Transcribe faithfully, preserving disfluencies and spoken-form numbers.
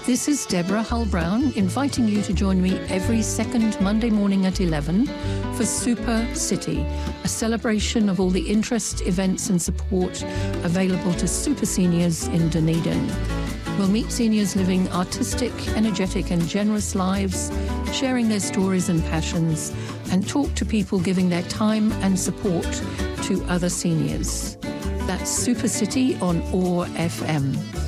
This is Deborah Hull-Brown inviting you to join me every second Monday morning at eleven for Super City, a celebration of all the interest, events and support available to super seniors in Dunedin. We'll meet seniors living artistic, energetic and generous lives, sharing their stories and passions, and talk to people giving their time and support to other seniors. That's Super City on O A R F M.